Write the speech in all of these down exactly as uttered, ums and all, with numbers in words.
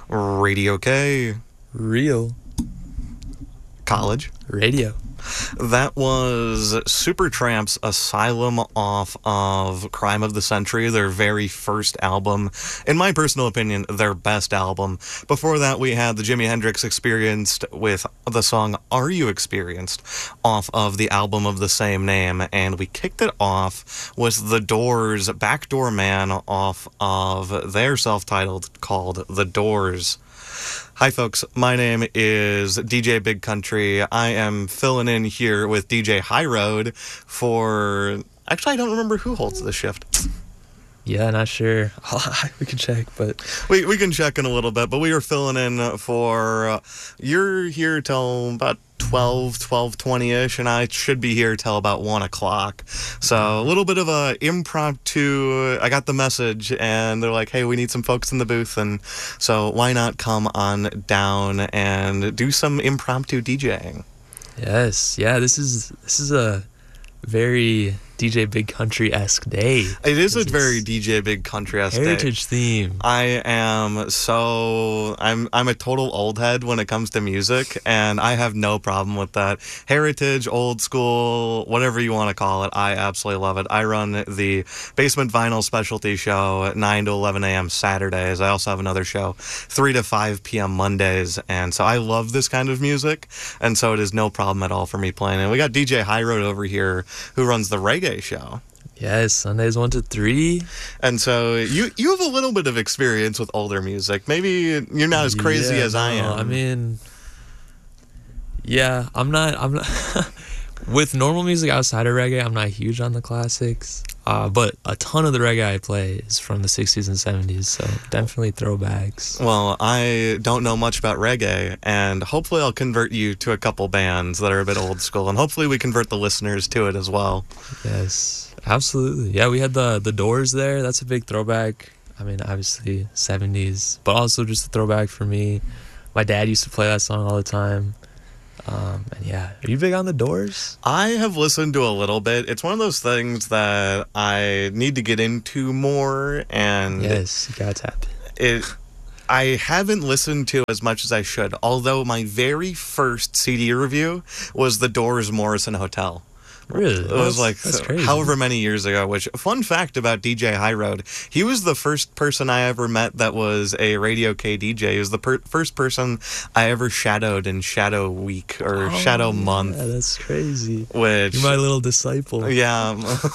Radio K. Real. College. Radio. That was Supertramp's Asylum off of Crime of the Century, their very first album. In my personal opinion, their best album. Before that, we had the Jimi Hendrix Experienced with the song Are You Experienced off of the album of the same name. And we kicked it off with The Doors' Backdoor Man off of their self-titled called The Doors. Hi folks, my name is D J Big Country. I am filling in here with D J High Road for... Actually, I don't remember who holds the shift. Yeah, not sure. We can check, but... We we can check in a little bit, but we are filling in for... Uh, you're here till about twelve, twelve twenty-ish, and I should be here till about one o'clock. So a little bit of a impromptu... I got the message, and they're like, hey, we need some folks in the booth, and so why not come on down and do some impromptu DJing? Yes, yeah, this is this is a very D J Big Country-esque day. It is a very D J Big Country-esque day. Heritage theme. I am so... I'm I'm a total old head when it comes to music, and I have no problem with that. Heritage, old school, whatever you want to call it, I absolutely love it. I run the Basement Vinyl Specialty Show at nine to eleven a.m. Saturdays. I also have another show, three to five p.m. Mondays, and so I love this kind of music, and so it is no problem at all for me playing it. We got D J High Road over here, who runs the reggae show. Yes, Sundays one to three. And so you you have a little bit of experience with older music. Maybe you're not as crazy yeah, as I am. No, I mean, yeah, I'm not. I'm not. With normal music outside of reggae, I'm not huge on the classics. Uh, but a ton of the reggae I play is from the sixties and seventies, so definitely throwbacks. Well, I don't know much about reggae, and hopefully I'll convert you to a couple bands that are a bit old school, and hopefully we convert the listeners to it as well. Yes, absolutely. Yeah, we had the, the Doors there. That's a big throwback. I mean, obviously seventies, but also just a throwback for me. My dad used to play that song all the time. Um, and yeah, are you big on the Doors? I have listened to a little bit. It's one of those things that I need to get into more, and yes, you gotta tap it. I haven't listened to as much as I should. Although my very first C D review was The Doors' Morrison Hotel. Really? It was like that's crazy. however many years ago, which, fun fact about D J High Road, he was the first person I ever met that was a Radio K D J. He was the per- first person I ever shadowed in Shadow Week or oh, Shadow yeah, Month. That's crazy. Which, you're my little disciple. Yeah.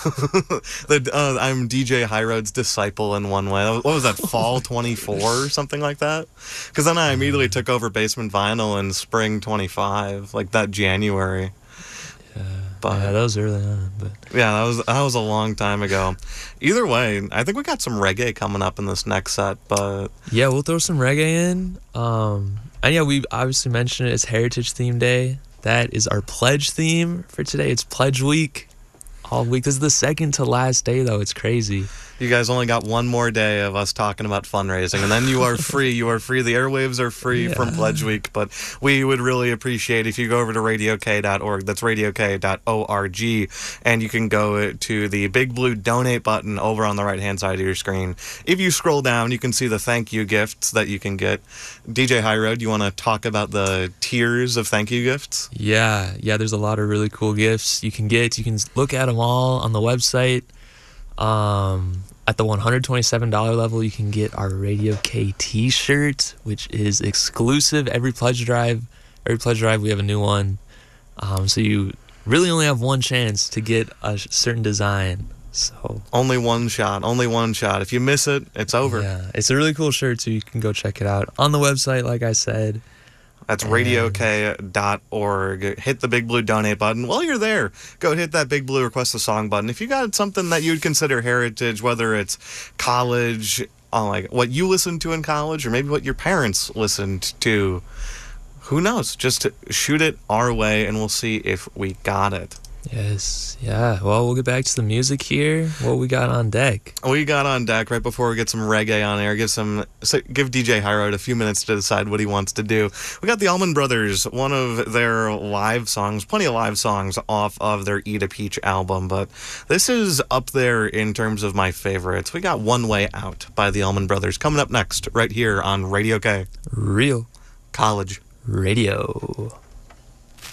the, uh, I'm D J High Road's disciple in one way. What was that, Fall twenty-four or something like that? Because then I immediately took over Basement Vinyl in Spring twenty-five, like that January. Yeah. But, yeah, that was early on, but yeah, that was that was a long time ago. Either way, I think we got some reggae coming up in this next set, but yeah, we'll throw some reggae in. Um, and yeah, we obviously mentioned it. It's Heritage Theme Day. That is our pledge theme for today. It's Pledge Week, all week. This is the second to last day, though. It's crazy. You guys only got one more day of us talking about fundraising, and then you are free. You are free. The airwaves are free yeah. from Pledge Week, but we would really appreciate if you go over to radio k dot org. That's radio k dot org, and you can go to the big blue donate button over on the right-hand side of your screen. If you scroll down, you can see the thank you gifts that you can get. D J High Road, you want to talk about the tiers of thank you gifts? Yeah, yeah, there's a lot of really cool gifts you can get. You can look at them all on the website. Um, at the one hundred twenty-seven dollars level, you can get our Radio K t-shirt, which is exclusive. Every pledge drive, every pledge drive, we have a new one. Um, so you really only have one chance to get a certain design. So only one shot, only one shot. If you miss it, it's over. Yeah, it's a really cool shirt, so you can go check it out on the website, like I said. That's radio k dot org. Hit the big blue donate button. While you're there, go hit that big blue request a song button. If you got something that you'd consider heritage, whether it's college, uh, like what you listened to in college, or maybe what your parents listened to, who knows? Just shoot it our way, and we'll see if we got it. Yes, yeah. Well, we'll get back to the music here. What we got on deck? We got on deck right before we get some reggae on air. Give some, so give D J Hyrode a few minutes to decide what he wants to do. We got the Allman Brothers, one of their live songs, plenty of live songs off of their Eat a Peach album, but this is up there in terms of my favorites. We got One Way Out by the Allman Brothers coming up next, right here on Radio K. Real College Radio.